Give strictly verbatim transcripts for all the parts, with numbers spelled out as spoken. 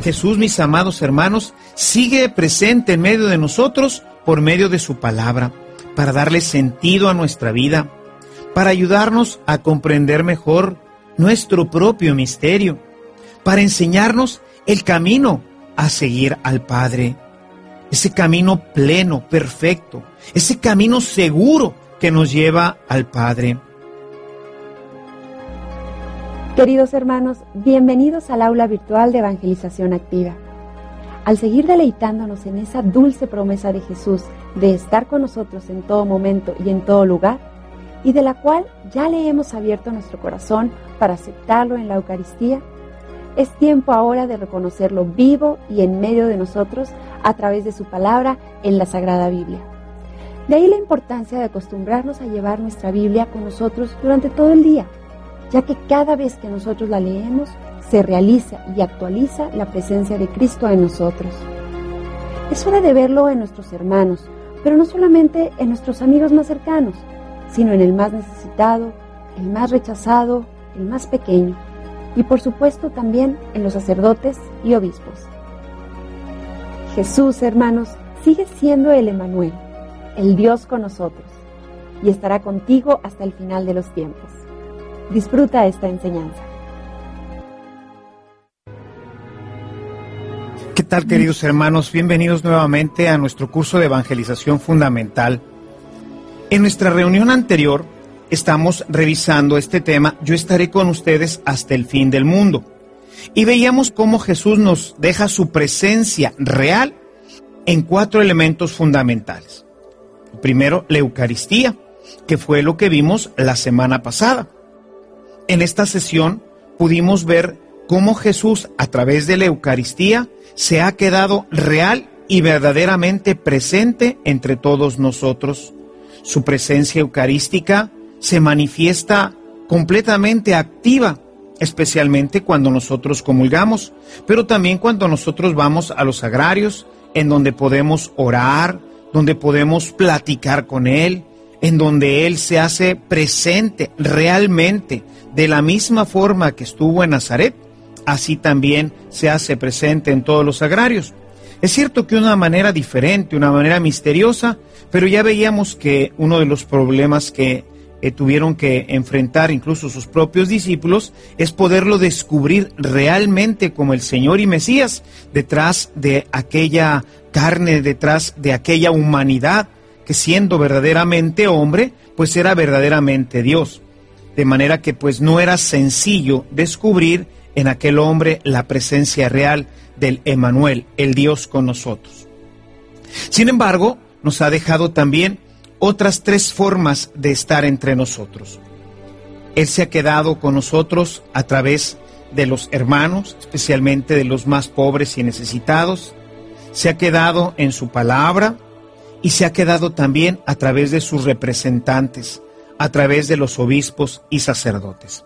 Jesús, mis amados hermanos, sigue presente en medio de nosotros por medio de su palabra, para darle sentido a nuestra vida, para ayudarnos a comprender mejor nuestro propio misterio, para enseñarnos el camino a seguir al Padre, ese camino pleno, perfecto, ese camino seguro que nos lleva al Padre. Queridos hermanos, bienvenidos al aula virtual de Evangelización Activa. Al seguir deleitándonos en esa dulce promesa de Jesús de estar con nosotros en todo momento y en todo lugar, y de la cual ya le hemos abierto nuestro corazón para aceptarlo en la Eucaristía, es tiempo ahora de reconocerlo vivo y en medio de nosotros a través de su palabra en la Sagrada Biblia. De ahí la importancia de acostumbrarnos a llevar nuestra Biblia con nosotros durante todo el día, ya que cada vez que nosotros la leemos, se realiza y actualiza la presencia de Cristo en nosotros. Es hora de verlo en nuestros hermanos, pero no solamente en nuestros amigos más cercanos, sino en el más necesitado, el más rechazado, el más pequeño, y por supuesto también en los sacerdotes y obispos. Jesús, hermanos, sigue siendo el Emmanuel, el Dios con nosotros, y estará contigo hasta el final de los tiempos. Disfruta esta enseñanza. ¿Qué tal, queridos hermanos? Bienvenidos nuevamente a nuestro curso de Evangelización Fundamental. En nuestra reunión anterior estamos revisando este tema, yo estaré con ustedes hasta el fin del mundo. Y veíamos cómo Jesús nos deja su presencia real en cuatro elementos fundamentales. Primero, la Eucaristía, que fue lo que vimos la semana pasada. En esta sesión pudimos ver cómo Jesús, a través de la Eucaristía, se ha quedado real y verdaderamente presente entre todos nosotros. Su presencia eucarística se manifiesta completamente activa, especialmente cuando nosotros comulgamos, pero también cuando nosotros vamos a los sagrarios, en donde podemos orar, donde podemos platicar con Él, en donde Él se hace presente realmente, de la misma forma que estuvo en Nazaret, así también se hace presente en todos los sagrarios. Es cierto que de una manera diferente, una manera misteriosa, pero ya veíamos que uno de los problemas que eh, tuvieron que enfrentar incluso sus propios discípulos es poderlo descubrir realmente como el Señor y Mesías, detrás de aquella carne, detrás de aquella humanidad, que siendo verdaderamente hombre, pues era verdaderamente Dios. De manera que pues no era sencillo descubrir en aquel hombre la presencia real del Emmanuel, el Dios con nosotros. Sin embargo, nos ha dejado también otras tres formas de estar entre nosotros. Él se ha quedado con nosotros a través de los hermanos, especialmente de los más pobres y necesitados. Se ha quedado en su palabra y se ha quedado también a través de sus representantes, a través de los obispos y sacerdotes.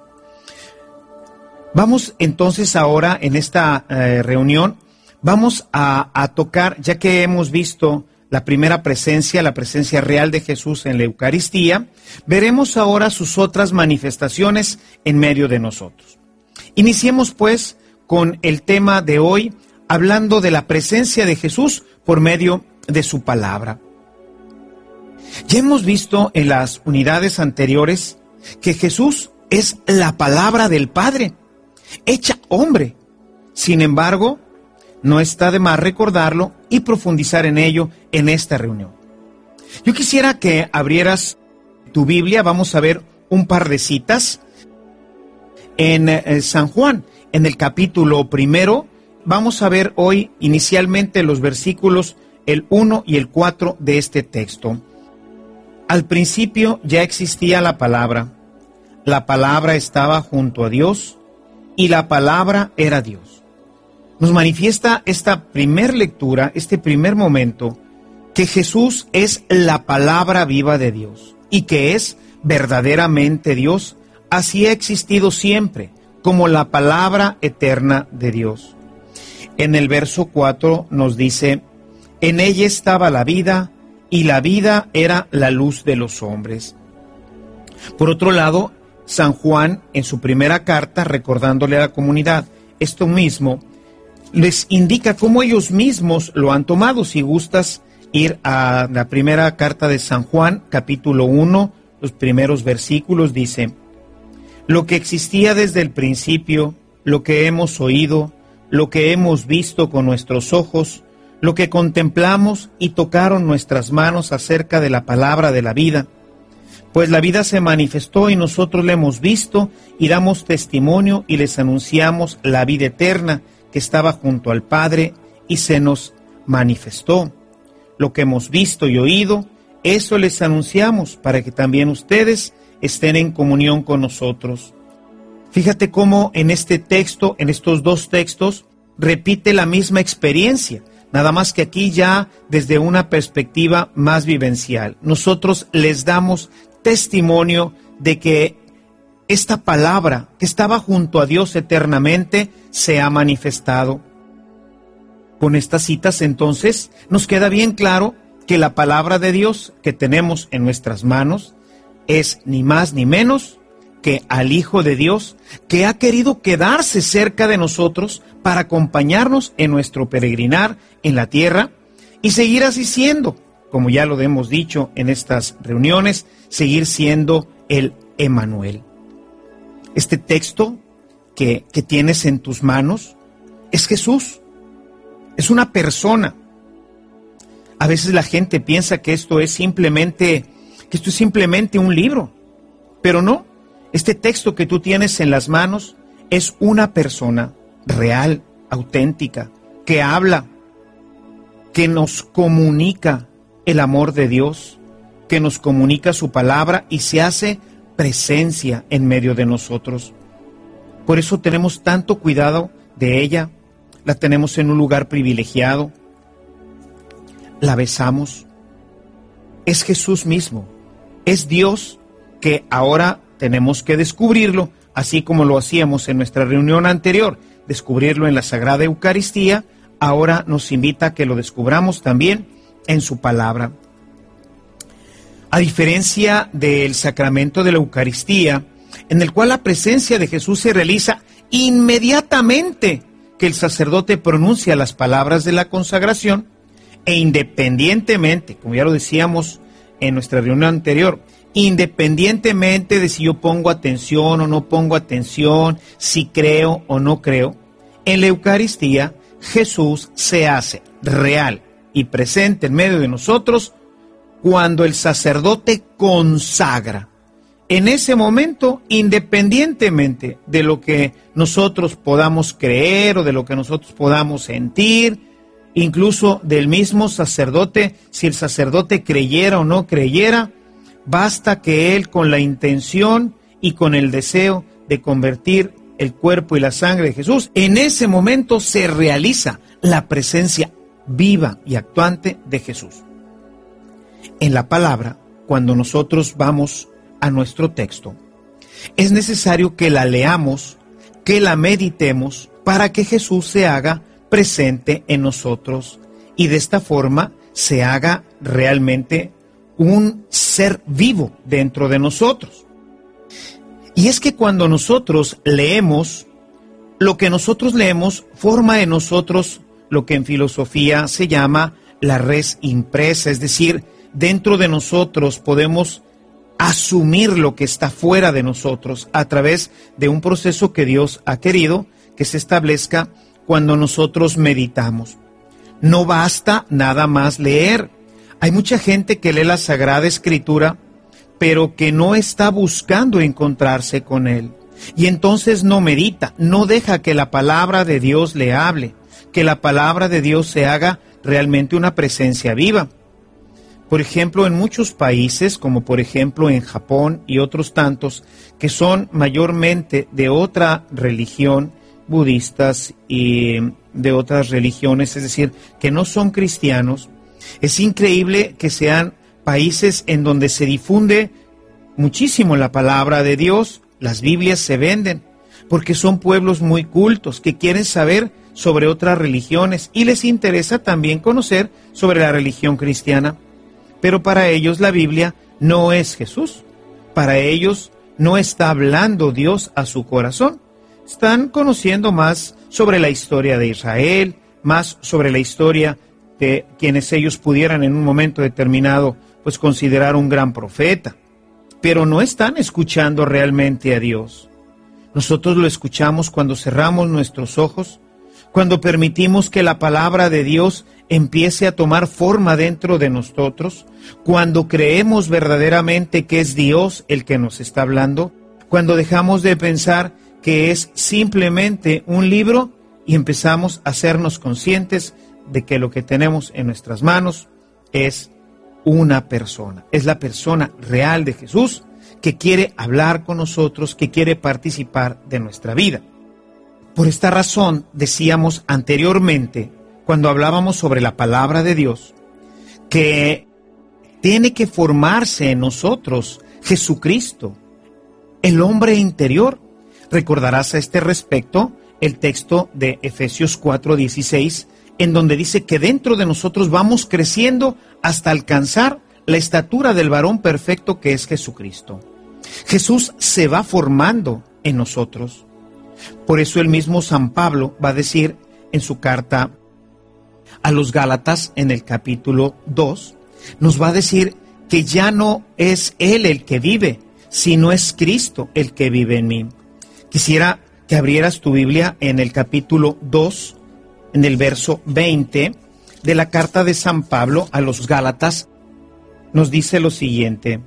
Vamos entonces ahora en esta eh, reunión, vamos a, a tocar, ya que hemos visto la primera presencia, la presencia real de Jesús en la Eucaristía, veremos ahora sus otras manifestaciones en medio de nosotros. Iniciemos pues con el tema de hoy, hablando de la presencia de Jesús por medio de su palabra. Ya hemos visto en las unidades anteriores que Jesús es la palabra del Padre, hecha hombre. Sin embargo, no está de más recordarlo y profundizar en ello en esta reunión. Yo quisiera que abrieras tu Biblia, vamos a ver un par de citas. En eh, San Juan, en el capítulo primero, vamos a ver hoy inicialmente los versículos el uno y el cuatro de este texto. Al principio ya existía la palabra, la palabra estaba junto a Dios y la palabra era Dios. Nos manifiesta esta primer lectura, este primer momento, que Jesús es la palabra viva de Dios y que es verdaderamente Dios, así ha existido siempre, como la palabra eterna de Dios. En el verso cuatro nos dice, en ella estaba la vida, y la vida era la luz de los hombres. Por otro lado, San Juan, en su primera carta, recordándole a la comunidad esto mismo, les indica cómo ellos mismos lo han tomado. Si gustas ir a la primera carta de San Juan, capítulo uno, los primeros versículos, dice: lo que existía desde el principio, lo que hemos oído, lo que hemos visto con nuestros ojos, lo que contemplamos y tocaron nuestras manos acerca de la palabra de la vida. Pues la vida se manifestó y nosotros la hemos visto y damos testimonio y les anunciamos la vida eterna que estaba junto al Padre y se nos manifestó. Lo que hemos visto y oído, eso les anunciamos para que también ustedes estén en comunión con nosotros. Fíjate cómo en este texto, en estos dos textos, repite la misma experiencia, nada más que aquí ya desde una perspectiva más vivencial. Nosotros les damos testimonio de que esta palabra que estaba junto a Dios eternamente se ha manifestado. Con estas citas, entonces, nos queda bien claro que la palabra de Dios que tenemos en nuestras manos es ni más ni menos que al Hijo de Dios, que ha querido quedarse cerca de nosotros para acompañarnos en nuestro peregrinar en la tierra y seguir así siendo, como ya lo hemos dicho en estas reuniones, seguir siendo el Emmanuel. Este texto que, que tienes en tus manos es Jesús, es una persona. A veces la gente piensa que esto es simplemente, que esto es simplemente un libro, pero no. Este texto que tú tienes en las manos es una persona real, auténtica, que habla, que nos comunica el amor de Dios, que nos comunica su palabra y se hace presencia en medio de nosotros. Por eso tenemos tanto cuidado de ella, la tenemos en un lugar privilegiado, la besamos. Es Jesús mismo, es Dios que ahora tenemos que descubrirlo, así como lo hacíamos en nuestra reunión anterior, descubrirlo en la Sagrada Eucaristía. Ahora nos invita a que lo descubramos también en su palabra. A diferencia del sacramento de la Eucaristía, en el cual la presencia de Jesús se realiza inmediatamente que el sacerdote pronuncia las palabras de la consagración, e independientemente, como ya lo decíamos en nuestra reunión anterior, independientemente de si yo pongo atención o no pongo atención, si creo o no creo, en la Eucaristía Jesús se hace real y presente en medio de nosotros cuando el sacerdote consagra. En ese momento, independientemente de lo que nosotros podamos creer o de lo que nosotros podamos sentir, incluso del mismo sacerdote, si el sacerdote creyera o no creyera, basta que él, con la intención y con el deseo de convertir el cuerpo y la sangre de Jesús, en ese momento se realiza la presencia viva y actuante de Jesús. En la palabra, cuando nosotros vamos a nuestro texto, es necesario que la leamos, que la meditemos, para que Jesús se haga presente en nosotros y de esta forma se haga realmente un ser vivo dentro de nosotros. Y es que cuando nosotros leemos, lo que nosotros leemos forma en nosotros lo que en filosofía se llama la res impresa, es decir, dentro de nosotros podemos asumir lo que está fuera de nosotros a través de un proceso que Dios ha querido que se establezca cuando nosotros meditamos. No basta nada más leer. Hay mucha gente que lee la Sagrada Escritura, pero que no está buscando encontrarse con Él. Y entonces no medita, no deja que la palabra de Dios le hable, que la palabra de Dios se haga realmente una presencia viva. Por ejemplo, en muchos países, como por ejemplo en Japón y otros tantos, que son mayormente de otra religión, budistas y de otras religiones, es decir, que no son cristianos, es increíble que sean países en donde se difunde muchísimo la palabra de Dios, las Biblias se venden, porque son pueblos muy cultos que quieren saber sobre otras religiones y les interesa también conocer sobre la religión cristiana. Pero para ellos la Biblia no es Jesús. Para ellos no está hablando Dios a su corazón, están conociendo más sobre la historia de Israel, más sobre la historia de quienes ellos pudieran en un momento determinado pues considerar un gran profeta, pero no están escuchando realmente a Dios. Nosotros lo escuchamos cuando cerramos nuestros ojos, cuando permitimos que la palabra de Dios empiece a tomar forma dentro de nosotros, cuando creemos verdaderamente que es Dios el que nos está hablando, cuando dejamos de pensar que es simplemente un libro y empezamos a hacernos conscientes de que lo que tenemos en nuestras manos es una persona, es la persona real de Jesús que quiere hablar con nosotros, que quiere participar de nuestra vida. Por esta razón decíamos anteriormente, cuando hablábamos sobre la palabra de Dios, que tiene que formarse en nosotros Jesucristo, el hombre interior. Recordarás a este respecto el texto de Efesios cuatro dieciséis, en donde dice que dentro de nosotros vamos creciendo hasta alcanzar la estatura del varón perfecto que es Jesucristo. Jesús se va formando en nosotros. Por eso el mismo San Pablo va a decir en su carta a los Gálatas, en el capítulo dos, nos va a decir que ya no es Él el que vive, sino es Cristo el que vive en mí. Quisiera que abrieras tu Biblia en el capítulo dos, en el verso veinte de la carta de San Pablo a los Gálatas. Nos dice lo siguiente: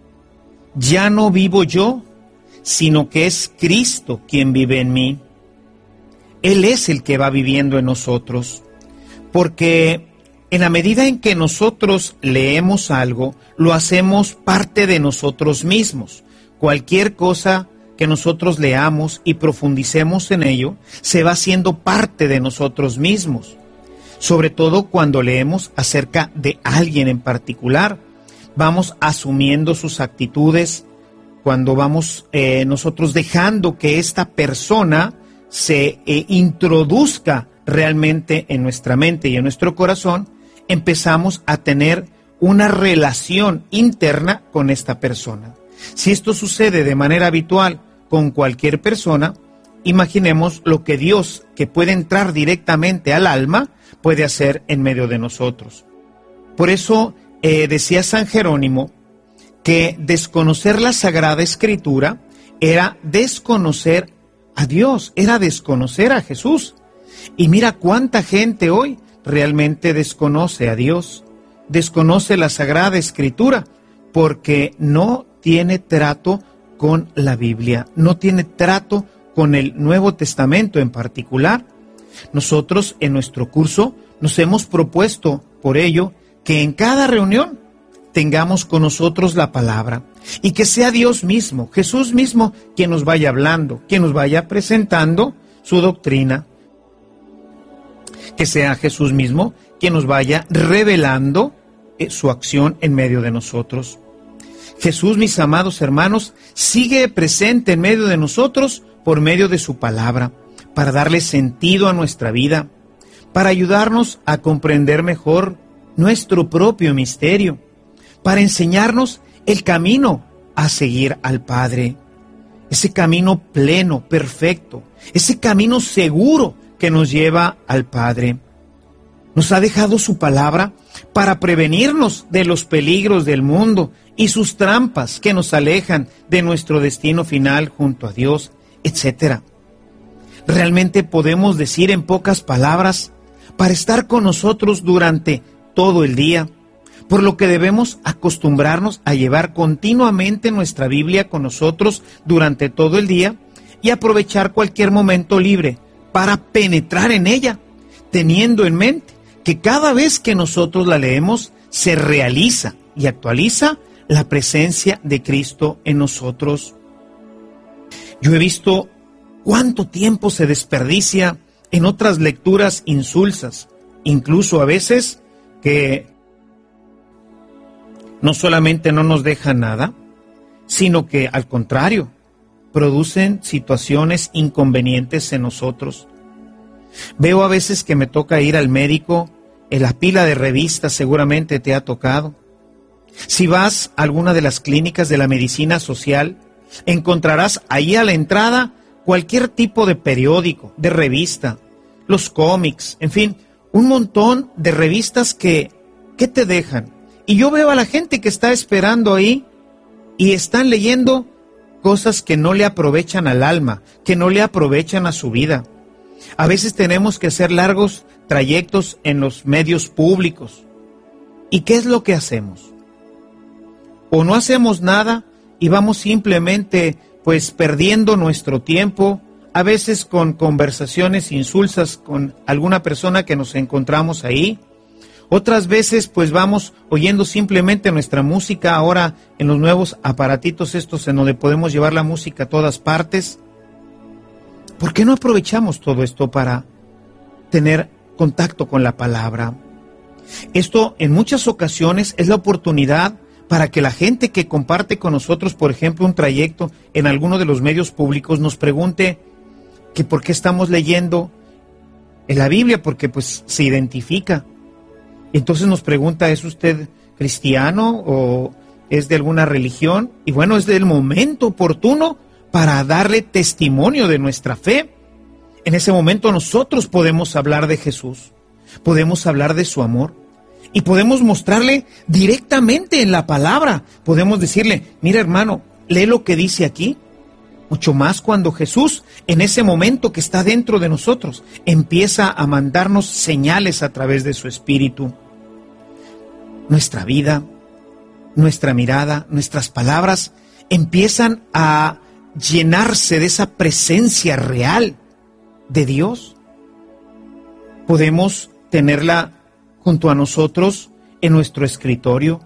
ya no vivo yo, sino que es Cristo quien vive en mí. Él es el que va viviendo en nosotros, porque en la medida en que nosotros leemos algo, lo hacemos parte de nosotros mismos. Cualquier cosa que nosotros leamos y profundicemos en ello, se va haciendo parte de nosotros mismos. Sobre todo cuando leemos acerca de alguien en particular, vamos asumiendo sus actitudes, cuando vamos eh, nosotros dejando que esta persona se eh, introduzca realmente en nuestra mente y en nuestro corazón, empezamos a tener una relación interna con esta persona. Si esto sucede de manera habitual con cualquier persona, imaginemos lo que Dios, que puede entrar directamente al alma, puede hacer en medio de nosotros. Por eso eh, decía San Jerónimo que desconocer la Sagrada Escritura era desconocer a Dios, era desconocer a Jesús. Y mira cuánta gente hoy realmente desconoce a Dios, desconoce la Sagrada Escritura, porque no tiene trato con la Biblia, no tiene trato con el Nuevo Testamento en particular. Nosotros en nuestro curso nos hemos propuesto por ello que en cada reunión tengamos con nosotros la palabra y que sea Dios mismo, Jesús mismo, quien nos vaya hablando, quien nos vaya presentando su doctrina, que sea Jesús mismo quien nos vaya revelando su acción en medio de nosotros. Jesús, mis amados hermanos, sigue presente en medio de nosotros por medio de su palabra, para darle sentido a nuestra vida, para ayudarnos a comprender mejor nuestro propio misterio, para enseñarnos el camino a seguir al Padre, ese camino pleno, perfecto, ese camino seguro que nos lleva al Padre. Nos ha dejado su palabra para prevenirnos de los peligros del mundo y sus trampas que nos alejan de nuestro destino final junto a Dios, etcétera. Realmente podemos decir en pocas palabras, para estar con nosotros durante todo el día, por lo que debemos acostumbrarnos a llevar continuamente nuestra Biblia con nosotros durante todo el día y aprovechar cualquier momento libre para penetrar en ella, teniendo en mente que cada vez que nosotros la leemos se realiza y actualiza la presencia de Cristo en nosotros. Yo he visto cuánto tiempo se desperdicia en otras lecturas insulsas, incluso a veces que no solamente no nos dejan nada, sino que al contrario, producen situaciones inconvenientes en nosotros. Veo a veces que me toca ir al médico, en la pila de revistas seguramente te ha tocado. Si vas a alguna de las clínicas de la medicina social, encontrarás ahí a la entrada cualquier tipo de periódico, de revista, los cómics, en fin, un montón de revistas que, que te dejan. Y yo veo a la gente que está esperando ahí y están leyendo cosas que no le aprovechan al alma, que no le aprovechan a su vida. A veces tenemos que hacer largos trayectos en los medios públicos. ¿Y qué es lo que hacemos? O no hacemos nada y vamos simplemente pues perdiendo nuestro tiempo, a veces con conversaciones insulsas con alguna persona que nos encontramos ahí. Otras veces pues vamos oyendo simplemente nuestra música ahora en los nuevos aparatitos estos en donde podemos llevar la música a todas partes. ¿Por qué no aprovechamos todo esto para tener contacto con la palabra? Esto en muchas ocasiones es la oportunidad para que la gente que comparte con nosotros, por ejemplo, un trayecto en alguno de los medios públicos, nos pregunte que por qué estamos leyendo en la Biblia, porque pues se identifica. Entonces nos pregunta, ¿es usted cristiano o es de alguna religión? Y bueno, es del momento oportuno para darle testimonio de nuestra fe. En ese momento nosotros podemos hablar de Jesús, podemos hablar de su amor y podemos mostrarle directamente en la palabra. Podemos decirle, mira hermano, lee lo que dice aquí. Mucho más cuando Jesús, en ese momento que está dentro de nosotros, empieza a mandarnos señales a través de su Espíritu. Nuestra vida, nuestra mirada, nuestras palabras empiezan a llenarse de esa presencia real de Dios. Podemos tenerla junto a nosotros en nuestro escritorio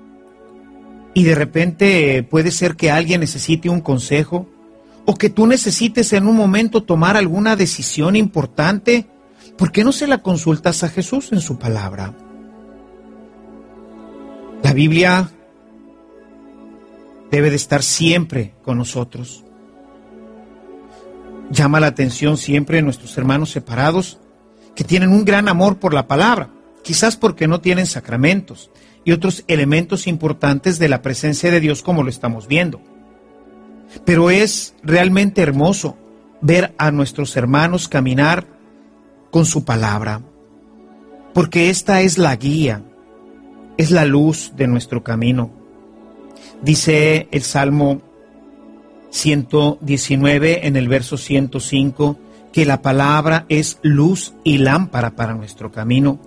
y de repente puede ser que alguien necesite un consejo o que tú necesites en un momento tomar alguna decisión importante. ¿Por qué no se la consultas a Jesús en su palabra? La Biblia debe de estar siempre con nosotros. Llama la atención siempre nuestros hermanos separados que tienen un gran amor por la palabra, quizás porque no tienen sacramentos y otros elementos importantes de la presencia de Dios como lo estamos viendo. Pero es realmente hermoso ver a nuestros hermanos caminar con su palabra, porque esta es la guía, es la luz de nuestro camino. Dice el Salmo ciento diecinueve en el verso ciento cinco que la palabra es luz y lámpara para nuestro camino.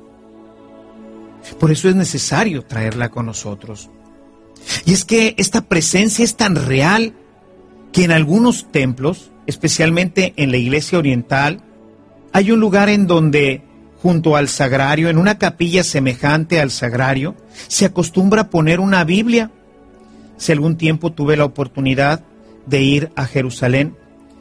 Por eso es necesario traerla con nosotros. Y es que esta presencia es tan real que en algunos templos, especialmente en la iglesia oriental, hay un lugar en donde, junto al sagrario, en una capilla semejante al sagrario, se acostumbra a poner una Biblia. Si algún tiempo tuve la oportunidad de ir a Jerusalén,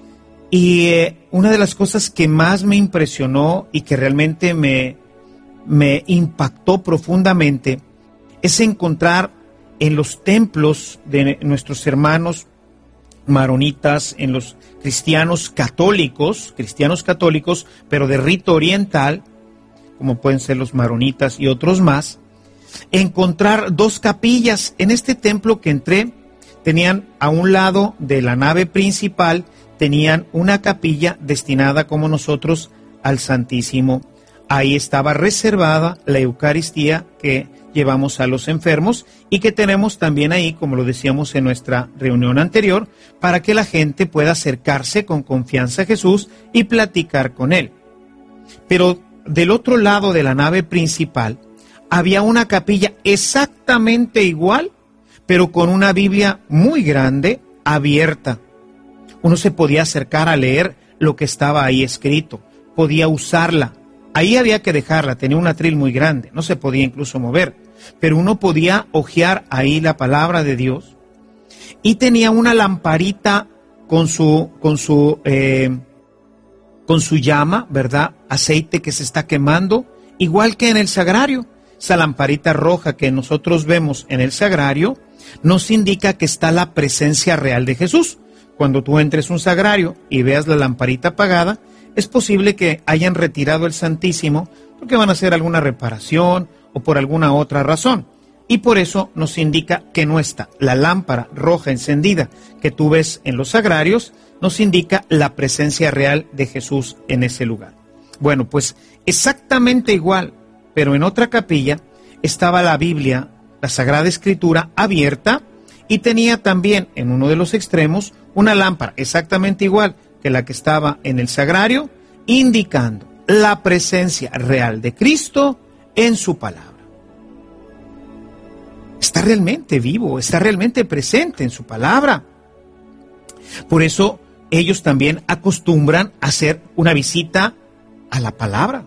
y eh, una de las cosas que más me impresionó y que realmente me, me impactó profundamente es encontrar en los templos de nuestros hermanos maronitas, en los cristianos católicos, cristianos católicos, pero de rito oriental, como pueden ser los maronitas y otros más, encontrar dos capillas. En este templo que entré, tenían a un lado de la nave principal, tenían una capilla destinada como nosotros al Santísimo. Ahí estaba reservada la Eucaristía que llevamos a los enfermos y que tenemos también ahí, como lo decíamos en nuestra reunión anterior, para que la gente pueda acercarse con confianza a Jesús y platicar con Él. Pero del otro lado de la nave principal había una capilla exactamente igual, pero con una Biblia muy grande, abierta. Uno se podía acercar a leer lo que estaba ahí escrito, podía usarla. Ahí había que dejarla, tenía un atril muy grande, no se podía incluso mover, pero uno podía hojear ahí la palabra de Dios. Y tenía una lamparita con su, con su, eh, con su llama, ¿verdad? Aceite que se está quemando, igual que en el sagrario. Esa lamparita roja que nosotros vemos en el sagrario nos indica que está la presencia real de Jesús. Cuando tú entres a un sagrario y veas la lamparita apagada, es posible que hayan retirado el Santísimo porque van a hacer alguna reparación o por alguna otra razón. Y por eso nos indica que no está la lámpara roja encendida que tú ves en los sagrarios, nos indica la presencia real de Jesús en ese lugar. Bueno, pues exactamente igual, pero en otra capilla estaba la Biblia, la Sagrada Escritura, abierta, y tenía también en uno de los extremos una lámpara exactamente igual que la que estaba en el sagrario, indicando la presencia real de Cristo en su palabra. Está realmente vivo, está realmente presente en su palabra. Por eso ellos también acostumbran a hacer una visita a la palabra.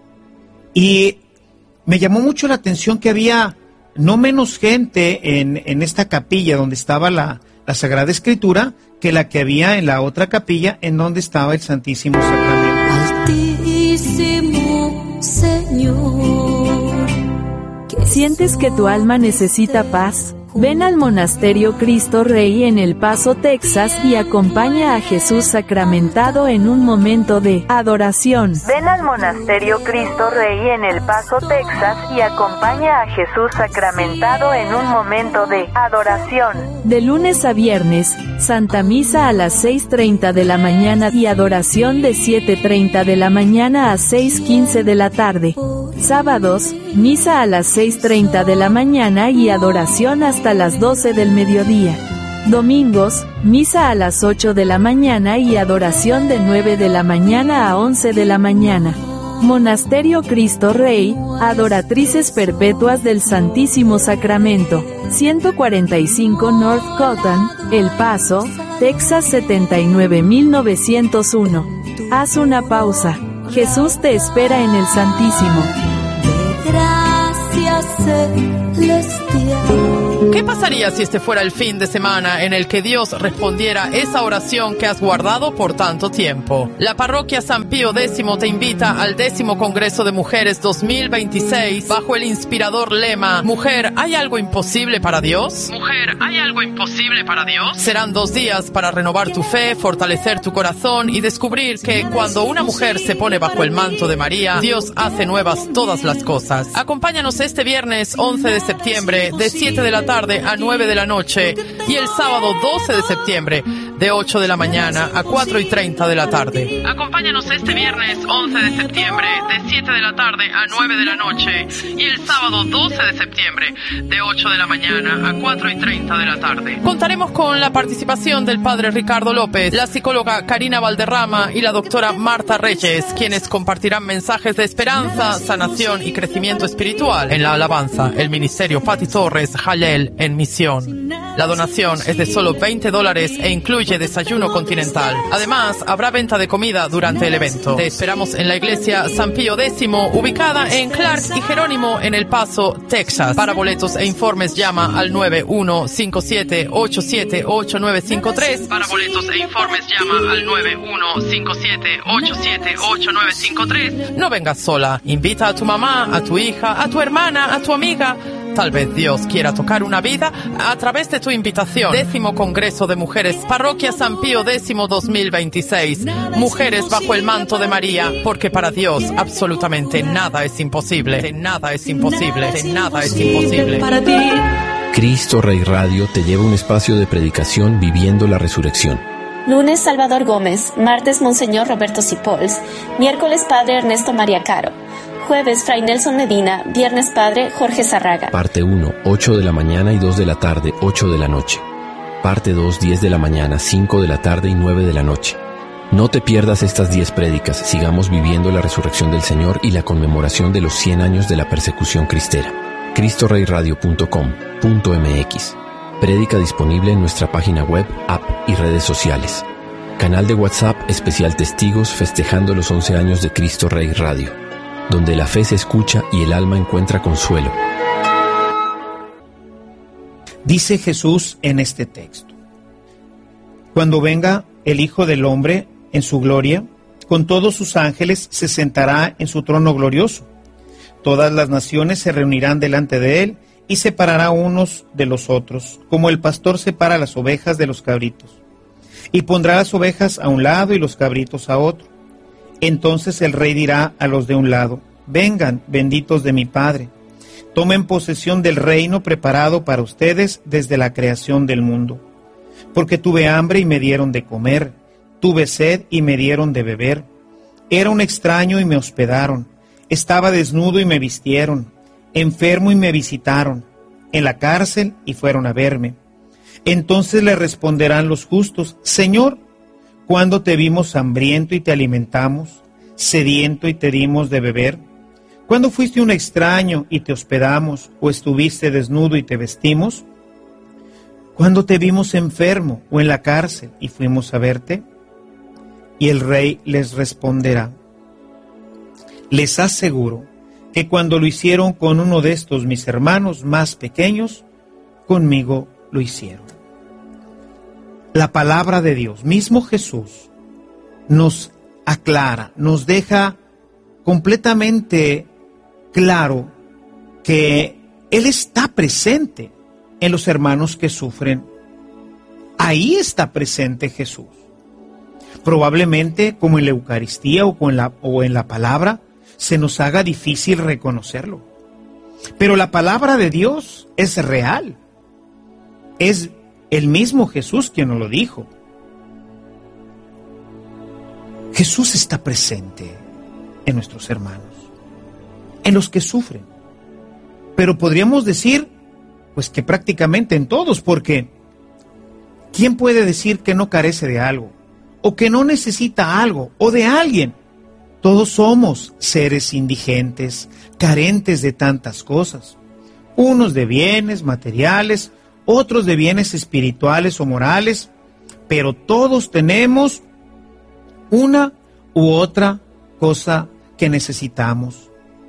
Y me llamó mucho la atención que había no menos gente en, en esta capilla donde estaba la, la Sagrada Escritura que la que había en la otra capilla en donde estaba el Santísimo Sacramento. Altísimo Señor. ¿Sientes que tu alma necesita paz? Ven al Monasterio Cristo Rey en El Paso, Texas, y acompaña a Jesús sacramentado en un momento de adoración. Ven al Monasterio Cristo Rey en El Paso, Texas, y acompaña a Jesús sacramentado en un momento de adoración. De lunes a viernes, Santa Misa a las seis treinta de la mañana y adoración de siete treinta de la mañana a seis quince de la tarde. Sábados, misa a las seis treinta de la mañana y adoración hasta las doce del mediodía. Domingos, misa a las ocho de la mañana y adoración de nueve de la mañana a once de la mañana. Monasterio Cristo Rey, Adoratrices Perpetuas del Santísimo Sacramento, ciento cuarenta y cinco North Cotton, El Paso, Texas setenta y nueve mil novecientos uno. Haz una pausa. Jesús te espera en el Santísimo. De gracia celestial. ¿Qué pasaría si este fuera el fin de semana en el que Dios respondiera esa oración que has guardado por tanto tiempo? La Parroquia San Pío X te invita al décimo Congreso de Mujeres dos mil veintiséis bajo el inspirador lema Mujer, ¿hay algo imposible para Dios? Mujer, ¿hay algo imposible para Dios? Serán dos días para renovar tu fe, fortalecer tu corazón y descubrir que cuando una mujer se pone bajo el manto de María, Dios hace nuevas todas las cosas. Acompáñanos este viernes once de septiembre de siete de la tarde a nueve de la noche y el sábado doce de septiembre de ocho de la mañana a cuatro y treinta de la tarde. Acompáñanos este viernes once de septiembre de siete de la tarde a nueve de la noche y el sábado doce de septiembre de ocho de la mañana a cuatro y treinta de la tarde. Contaremos con la participación del Padre Ricardo López, la psicóloga Karina Valderrama y la doctora Marta Reyes, quienes compartirán mensajes de esperanza, sanación y crecimiento espiritual en la alabanza, el ministerio Pati Torres Jalel en misión. La donación es de solo veinte dólares e incluye desayuno continental. Además, habrá venta de comida durante el evento. Te esperamos en la iglesia San Pío X, ubicada en Clark y Jerónimo en El Paso, Texas. Para boletos e informes llama al nueve uno cinco siete ocho siete ocho nueve cinco tres. Para boletos e informes llama al nueve uno cinco siete ocho siete ocho nueve cinco tres. No vengas sola. Invita a tu mamá, a tu hija, a tu hermana, a tu amiga. Tal vez Dios quiera tocar una vida a través de tu invitación. Décimo Congreso de Mujeres, Parroquia San Pío X dos mil veintiséis. Mujeres bajo el manto de María, porque para Dios absolutamente nada es imposible. De nada es imposible. De nada es imposible. Para ti. Cristo Rey Radio te lleva a un espacio de predicación viviendo la resurrección. Lunes Salvador Gómez, martes Monseñor Roberto Cipols, miércoles Padre Ernesto María Caro. Jueves, Fray Nelson Medina. Viernes, Padre Jorge Zarraga. Parte uno, ocho de la mañana y dos de la tarde, ocho de la noche. Parte dos, diez de la mañana, cinco de la tarde y nueve de la noche. No te pierdas estas diez prédicas. Sigamos viviendo la resurrección del Señor y la conmemoración de los cien años de la persecución cristera. cristo rey radio punto com punto m x. Prédica disponible en nuestra página web, app y redes sociales. Canal de WhatsApp especial Testigos festejando los once años de Cristo Rey Radio, donde la fe se escucha y el alma encuentra consuelo. Dice Jesús en este texto: cuando venga el Hijo del Hombre en su gloria, con todos sus ángeles se sentará en su trono glorioso. Todas las naciones se reunirán delante de él y separará unos de los otros, como el pastor separa las ovejas de los cabritos. Y pondrá las ovejas a un lado y los cabritos a otro. Entonces el rey dirá a los de un lado: vengan, benditos de mi Padre, tomen posesión del reino preparado para ustedes desde la creación del mundo. Porque tuve hambre y me dieron de comer, tuve sed y me dieron de beber. Era un extraño y me hospedaron. Estaba desnudo y me vistieron. Enfermo y me visitaron. En la cárcel y fueron a verme. Entonces le responderán los justos: Señor, ¿cuándo te vimos hambriento y te alimentamos, sediento y te dimos de beber? ¿Cuándo fuiste un extraño y te hospedamos, o estuviste desnudo y te vestimos? ¿Cuándo te vimos enfermo o en la cárcel y fuimos a verte? Y el rey les responderá: les aseguro que cuando lo hicieron con uno de estos mis hermanos más pequeños, conmigo lo hicieron. La palabra de Dios, mismo Jesús, nos aclara, nos deja completamente claro que Él está presente en los hermanos que sufren. Ahí está presente Jesús. Probablemente, como en la Eucaristía o, con la, o en la palabra, se nos haga difícil reconocerlo. Pero la palabra de Dios es real. Es el mismo Jesús quien nos lo dijo. Jesús está presente en nuestros hermanos, en los que sufren. Pero podríamos decir, pues que prácticamente en todos, porque ¿quién puede decir que no carece de algo? O que no necesita algo, o de alguien. Todos somos seres indigentes, carentes de tantas cosas. Unos de bienes materiales, otros de bienes espirituales o morales, pero todos tenemos una u otra cosa que necesitamos.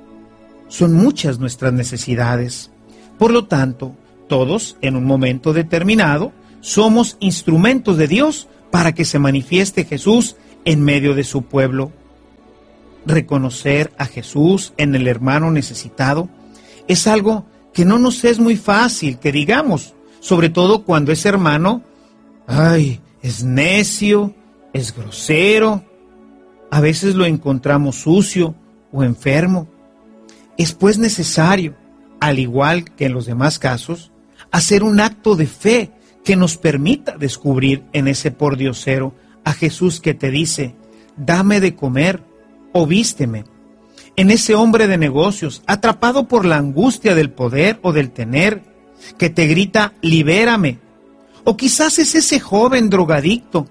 Son muchas nuestras necesidades. Por lo tanto, todos, en un momento determinado, somos instrumentos de Dios para que se manifieste Jesús en medio de su pueblo. Reconocer a Jesús en el hermano necesitado es algo que no nos es muy fácil que digamos, sobre todo cuando ese hermano, ay, es necio, es grosero, a veces lo encontramos sucio o enfermo. Es pues necesario, al igual que en los demás casos, hacer un acto de fe que nos permita descubrir en ese pordiosero a Jesús que te dice: dame de comer o vísteme. En ese hombre de negocios, atrapado por la angustia del poder o del tener, que te grita: libérame. O quizás es ese joven drogadicto,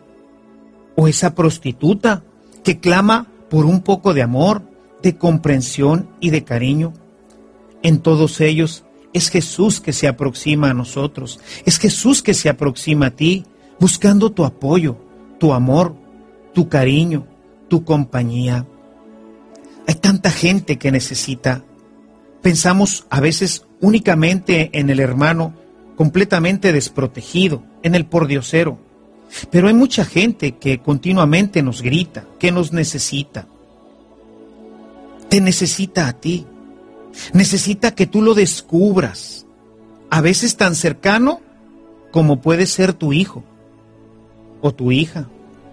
o esa prostituta que clama por un poco de amor, de comprensión y de cariño. En todos ellos es Jesús que se aproxima a nosotros, es Jesús que se aproxima a ti, buscando tu apoyo, tu amor, tu cariño, tu compañía. Hay tanta gente que necesita. Pensamos a veces únicamente en el hermano completamente desprotegido, en el pordiosero. Pero hay mucha gente que continuamente nos grita, que nos necesita. Te necesita a ti. Necesita que tú lo descubras. A veces tan cercano como puede ser tu hijo o tu hija,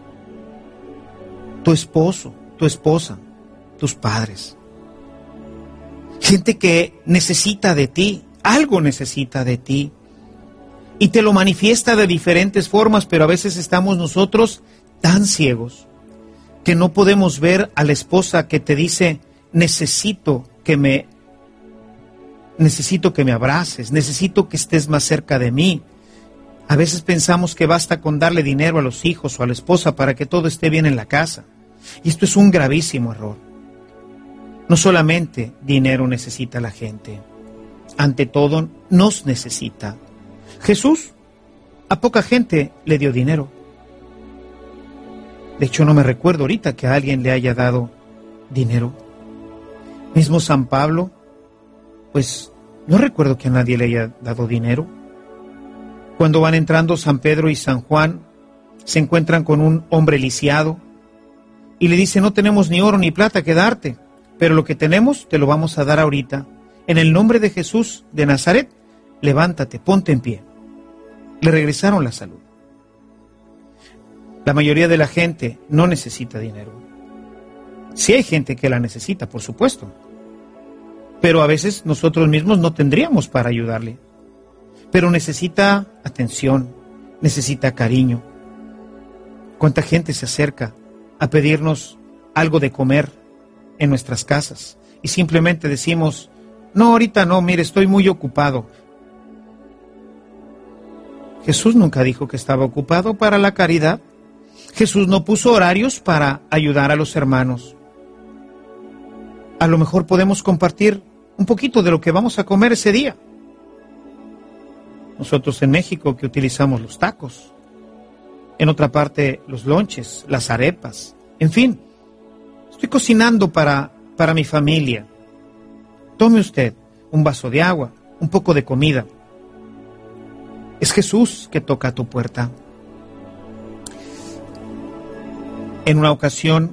tu esposo, tu esposa, tus padres. Gente que necesita de ti, algo necesita de ti. Y te lo manifiesta de diferentes formas, pero a veces estamos nosotros tan ciegos que no podemos ver a la esposa que te dice: necesito que me, necesito que me abraces, necesito que estés más cerca de mí. A veces pensamos que basta con darle dinero a los hijos o a la esposa para que todo esté bien en la casa. Y esto es un gravísimo error. No solamente dinero necesita la gente, ante todo nos necesita. Jesús a poca gente le dio dinero. De hecho, no me recuerdo ahorita que a alguien le haya dado dinero. Mismo San Pablo, pues no recuerdo que a nadie le haya dado dinero. Cuando van entrando San Pedro y San Juan, se encuentran con un hombre lisiado y le dice: no tenemos ni oro ni plata que darte, pero lo que tenemos te lo vamos a dar ahorita. En el nombre de Jesús de Nazaret, levántate, ponte en pie. Le regresaron la salud. La mayoría de la gente no necesita dinero. Sí hay gente que la necesita, por supuesto, pero a veces nosotros mismos no tendríamos para ayudarle. Pero necesita atención, necesita cariño. ¿Cuánta gente se acerca a pedirnos algo de comer en nuestras casas? Y simplemente decimos, no, ahorita no, mire, estoy muy ocupado. Jesús nunca dijo que estaba ocupado para la caridad. Jesús no puso horarios para ayudar a los hermanos. A lo mejor podemos compartir un poquito de lo que vamos a comer ese día. Nosotros en México que utilizamos los tacos, en otra parte los lonches, las arepas, en fin, estoy cocinando para, para mi familia. Tome usted un vaso de agua, un poco de comida. Es Jesús que toca a tu puerta. En una ocasión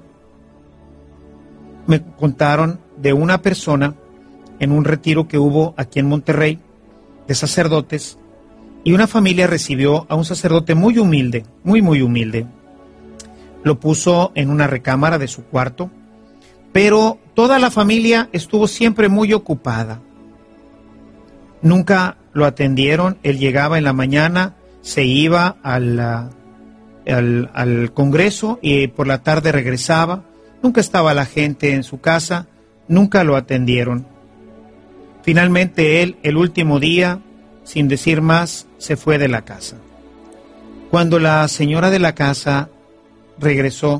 me contaron de una persona en un retiro que hubo aquí en Monterrey de sacerdotes, y una familia recibió a un sacerdote muy humilde, muy muy humilde. Lo puso en una recámara de su cuarto, pero toda la familia estuvo siempre muy ocupada. Nunca lo atendieron. Él llegaba en la mañana, se iba al, al, al congreso y por la tarde regresaba. Nunca estaba la gente en su casa, nunca lo atendieron. Finalmente él, el último día, sin decir más, se fue de la casa. Cuando la señora de la casa regresó,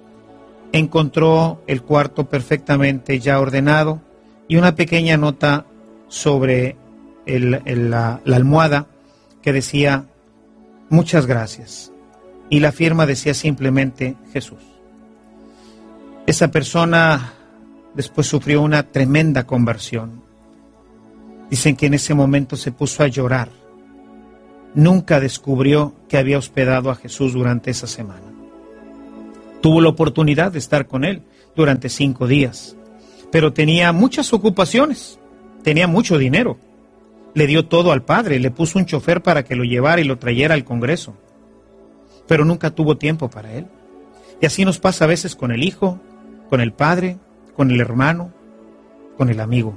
encontró el cuarto perfectamente ya ordenado y una pequeña nota sobre el, el, la, la almohada que decía, muchas gracias. Y la firma decía simplemente, Jesús. Esa persona después sufrió una tremenda conversión. Dicen que en ese momento se puso a llorar. Nunca descubrió que había hospedado a Jesús durante esa semana. Tuvo la oportunidad de estar con él durante cinco días, pero tenía muchas ocupaciones, tenía mucho dinero. Le dio todo al padre, le puso un chofer para que lo llevara y lo trayera al congreso, pero nunca tuvo tiempo para él. Y así nos pasa a veces con el hijo, con el padre, con el hermano, con el amigo.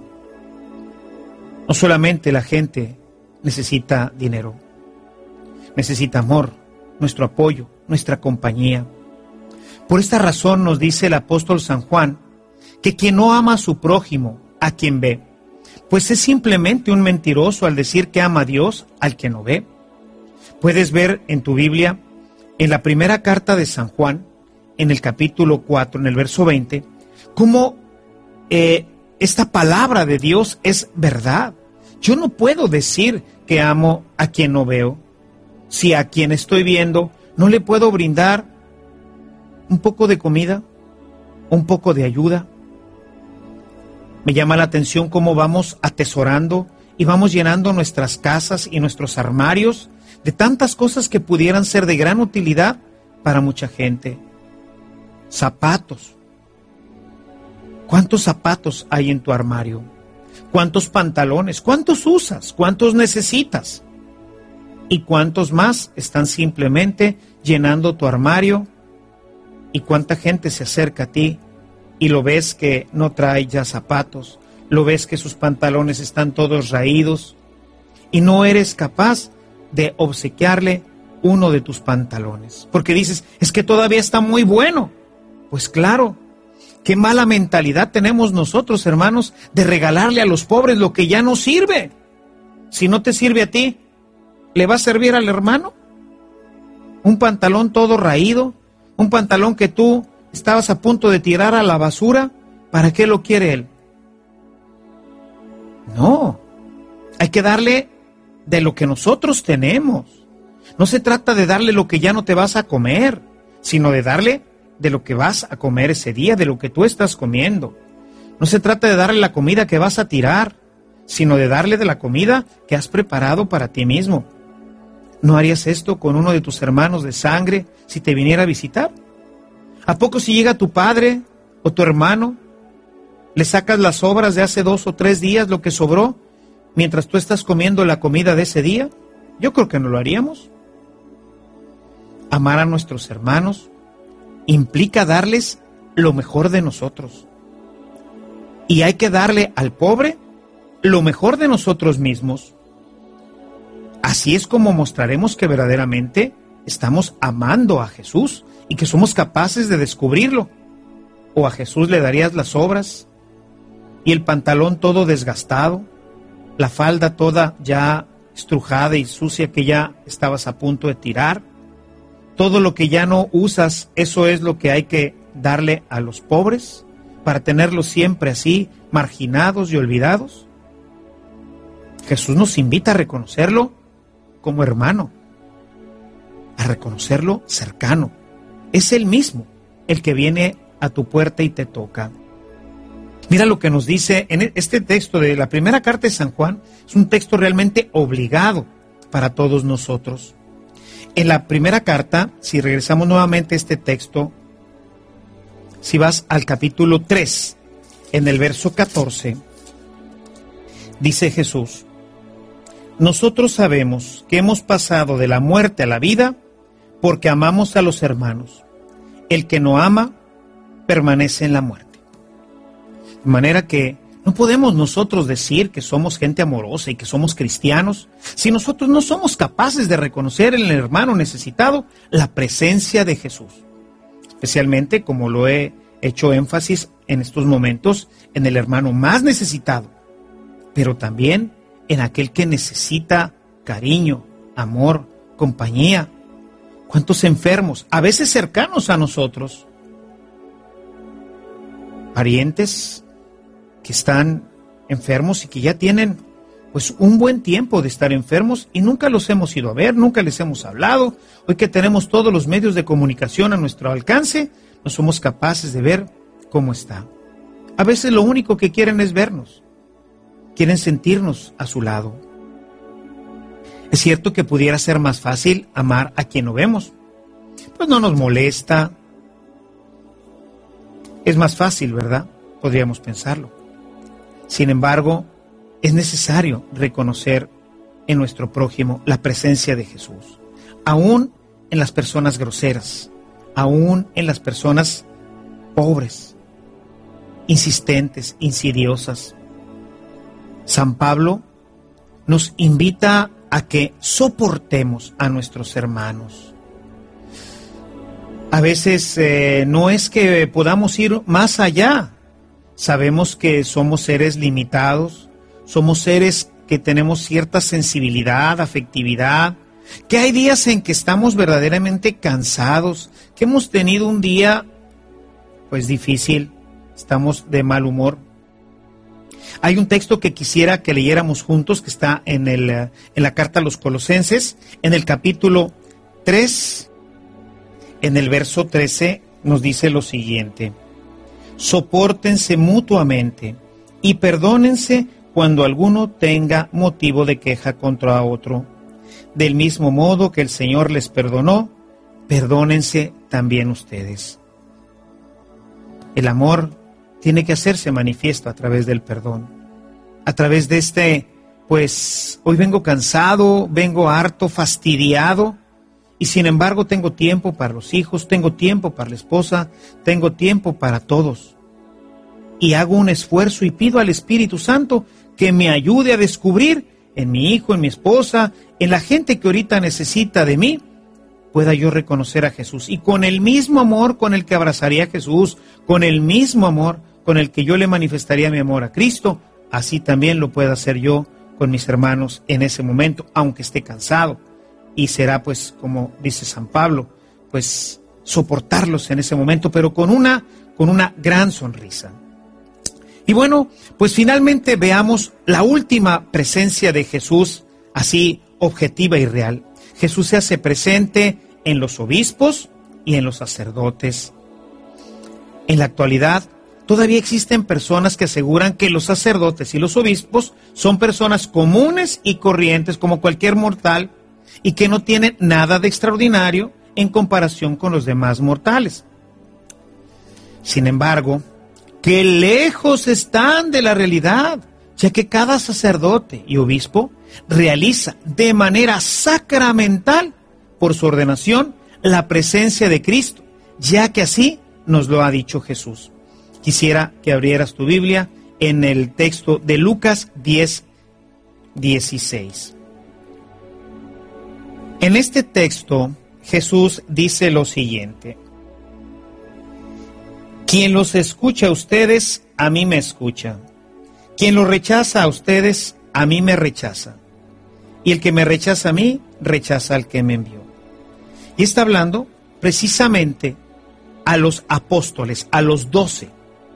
No solamente la gente necesita dinero, necesita amor, nuestro apoyo, nuestra compañía. Por esta razón nos dice el apóstol San Juan que quien no ama a su prójimo, a quien ve, pues es simplemente un mentiroso al decir que ama a Dios al que no ve. Puedes ver en tu Biblia, en la primera carta de San Juan, en el capítulo cuatro, en el verso veinte, cómo eh, esta palabra de Dios es verdad. Yo no puedo decir que amo a quien no veo, si a quien estoy viendo no le puedo brindar un poco de comida, un poco de ayuda. Me llama la atención cómo vamos atesorando y vamos llenando nuestras casas y nuestros armarios de tantas cosas que pudieran ser de gran utilidad para mucha gente. Zapatos. ¿Cuántos zapatos hay en tu armario? ¿Cuántos pantalones? ¿Cuántos usas? ¿Cuántos necesitas? ¿Y cuántos más están simplemente llenando tu armario? ¿Y cuánta gente se acerca a ti y lo ves que no trae ya zapatos? Lo ves que sus pantalones están todos raídos y no eres capaz de obsequiarle uno de tus pantalones. Porque dices, es que todavía está muy bueno. Pues claro. Qué mala mentalidad tenemos nosotros, hermanos, de regalarle a los pobres lo que ya no sirve. Si no te sirve a ti, ¿le va a servir al hermano? Un pantalón todo raído, un pantalón que tú estabas a punto de tirar a la basura, ¿para qué lo quiere él? No, hay que darle de lo que nosotros tenemos. No se trata de darle lo que ya no te vas a comer, sino de darle de lo que vas a comer ese día, de lo que tú estás comiendo. No se trata de darle la comida que vas a tirar, sino de darle de la comida que has preparado para ti mismo. ¿No harías esto con uno de tus hermanos de sangre si te viniera a visitar? ¿A poco si llega tu padre o tu hermano, le sacas las sobras de hace dos o tres días, lo que sobró, mientras tú estás comiendo la comida de ese día? Yo creo que no lo haríamos. Amar a nuestros hermanos implica darles lo mejor de nosotros. Y hay que darle al pobre lo mejor de nosotros mismos. Así es como mostraremos que verdaderamente estamos amando a Jesús y que somos capaces de descubrirlo. O a Jesús le darías las sobras y el pantalón todo desgastado, la falda toda ya estrujada y sucia que ya estabas a punto de tirar. Todo lo que ya no usas, eso es lo que hay que darle a los pobres para tenerlos siempre así, marginados y olvidados. Jesús nos invita a reconocerlo como hermano, a reconocerlo cercano. Es Él mismo el que viene a tu puerta y te toca. Mira lo que nos dice en este texto de la primera carta de San Juan. Es un texto realmente obligado para todos nosotros. En la primera carta, si regresamos nuevamente a este texto, si vas al capítulo tres, en el verso catorce, dice Jesús: nosotros sabemos que hemos pasado de la muerte a la vida porque amamos a los hermanos. El que no ama, permanece en la muerte. De manera que no podemos nosotros decir que somos gente amorosa y que somos cristianos si nosotros no somos capaces de reconocer en el hermano necesitado la presencia de Jesús. Especialmente, como lo he hecho énfasis en estos momentos, en el hermano más necesitado, pero también en aquel que necesita cariño, amor, compañía. ¿Cuántos enfermos, a veces cercanos a nosotros, parientes que están enfermos y que ya tienen pues un buen tiempo de estar enfermos y nunca los hemos ido a ver, nunca les hemos hablado? Hoy que tenemos todos los medios de comunicación a nuestro alcance, no somos capaces de ver cómo está. A veces lo único que quieren es vernos, quieren sentirnos a su lado. Es cierto que pudiera ser más fácil amar a quien no vemos, pues no nos molesta. Es más fácil, ¿verdad? Podríamos pensarlo. Sin embargo, es necesario reconocer en nuestro prójimo la presencia de Jesús, aún en las personas groseras, aún en las personas pobres, insistentes, insidiosas. San Pablo nos invita a que soportemos a nuestros hermanos. A veces eh, no es que podamos ir más allá. Sabemos que somos seres limitados, somos seres que tenemos cierta sensibilidad, afectividad, que hay días en que estamos verdaderamente cansados, que hemos tenido un día pues difícil, estamos de mal humor. Hay un texto que quisiera que leyéramos juntos, que está en, el, en la carta a los Colosenses, en el capítulo tres, en el verso trece, nos dice lo siguiente: sopórtense mutuamente y perdónense cuando alguno tenga motivo de queja contra otro. Del mismo modo que el Señor les perdonó, perdónense también ustedes. El amor tiene que hacerse manifiesto a través del perdón, a través de este, pues, hoy vengo cansado, vengo harto, fastidiado, y sin embargo tengo tiempo para los hijos, tengo tiempo para la esposa, tengo tiempo para todos. Y hago un esfuerzo y pido al Espíritu Santo que me ayude a descubrir en mi hijo, en mi esposa, en la gente que ahorita necesita de mí, pueda yo reconocer a Jesús. Y con el mismo amor con el que abrazaría a Jesús, con el mismo amor con el que yo le manifestaría mi amor a Cristo, así también lo puedo hacer yo con mis hermanos en ese momento, aunque esté cansado. Y será, pues, como dice San Pablo, pues soportarlos en ese momento, pero con una, con una gran sonrisa. Y bueno, pues finalmente veamos la última presencia de Jesús, así objetiva y real. Jesús se hace presente en los obispos y en los sacerdotes. En la actualidad, todavía existen personas que aseguran que los sacerdotes y los obispos son personas comunes y corrientes como cualquier mortal y que no tienen nada de extraordinario en comparación con los demás mortales. Sin embargo, que lejos están de la realidad, ya que cada sacerdote y obispo realiza de manera sacramental, por su ordenación, la presencia de Cristo, ya que así nos lo ha dicho Jesús. Quisiera que abrieras tu Biblia en el texto de Lucas diez, dieciséis. En este texto, Jesús dice lo siguiente: Quien los escucha a ustedes, a mí me escucha. Quien los rechaza a ustedes, a mí me rechaza. Y el que me rechaza a mí, rechaza al que me envió. Y está hablando precisamente a los apóstoles, a los doce.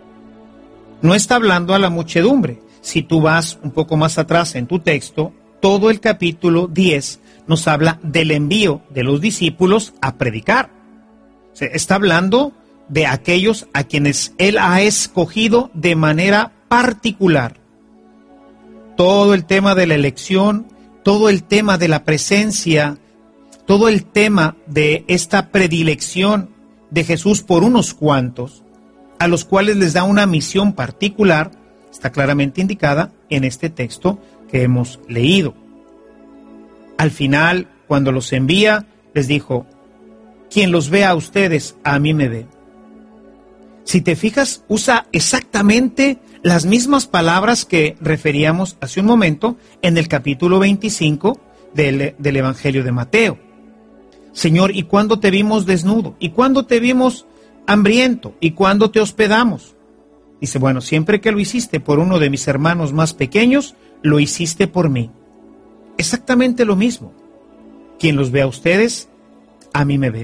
No está hablando a la muchedumbre. Si tú vas un poco más atrás en tu texto, todo el capítulo diez nos habla del envío de los discípulos a predicar. O sea, está hablando de aquellos a quienes Él ha escogido de manera particular. Todo el tema de la elección, todo el tema de la presencia, todo el tema de esta predilección de Jesús por unos cuantos, a los cuales les da una misión particular, está claramente indicada en este texto que hemos leído. Al final, cuando los envía, les dijo: quien los vea a ustedes, a mí me ve. Si te fijas, usa exactamente las mismas palabras que referíamos hace un momento en el capítulo veinticinco del, del Evangelio de Mateo. Señor, ¿y cuándo te vimos desnudo? ¿Y cuándo te vimos hambriento? ¿Y cuándo te hospedamos? Dice, bueno, siempre que lo hiciste por uno de mis hermanos más pequeños, lo hiciste por mí. Exactamente lo mismo. Quien los ve a ustedes, a mí me ve.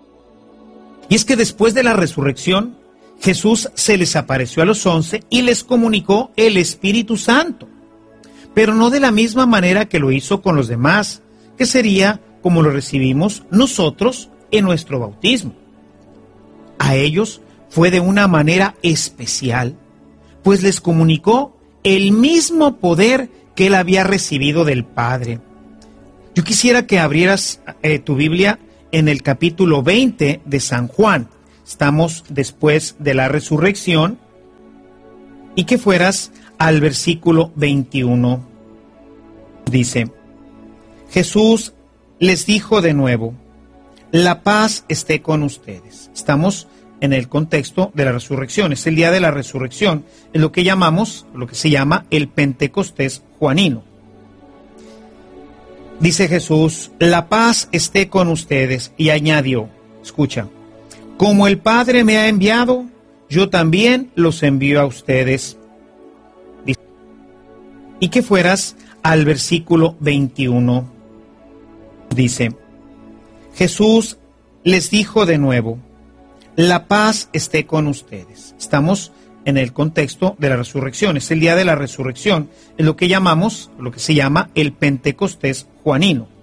Y es que después de la resurrección, Jesús se les apareció a los once y les comunicó el Espíritu Santo, pero no de la misma manera que lo hizo con los demás, que sería como lo recibimos nosotros en nuestro bautismo. A ellos fue de una manera especial, pues les comunicó el mismo poder que él había recibido del Padre. Yo quisiera que abrieras eh, tu Biblia en el capítulo veinte de San Juan. Estamos después de la resurrección, y que fueras al versículo veintiuno. Dice, Jesús les dijo de nuevo, la paz esté con ustedes. Estamos en el contexto de la resurrección, es el día de la resurrección, es lo que llamamos, lo que se llama el Pentecostés juanino. Dice Jesús, la paz esté con ustedes, y añadió, escucha, como el Padre me ha enviado, yo también los envío a ustedes. Dice, y que fueras al versículo veintiuno. Dice, Jesús les dijo de nuevo, la paz esté con ustedes. Estamos en el contexto de la resurrección, es el día de la resurrección, es lo que llamamos, lo que se llama el Pentecostés juanino.